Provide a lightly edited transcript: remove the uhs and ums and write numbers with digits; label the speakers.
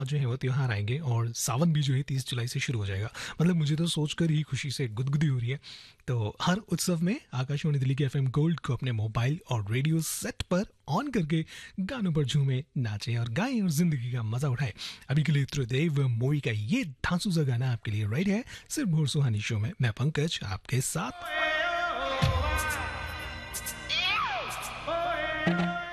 Speaker 1: जो है वो त्योहार आएँगे और सावन भी जो है 30 जुलाई से शुरू हो जाएगा। मतलब मुझे तो सोचकर ही खुशी से गुदगुदी हो रही है। तो हर उत्सव में आकाशवाणी दिल्ली के एफएम गोल्ड को अपने मोबाइल और रेडियो सेट पर ऑन करके गानों पर झूमें, नाचें और गाएँ और ज़िंदगी का मज़ा उठाएँ। अभी के लिए त्रिदेव मूवी का ये धांसू-सा गाना आपके लिए रेडी है। सिर्फ भोर सुहानी शो में मैं पंकज आपके साथ।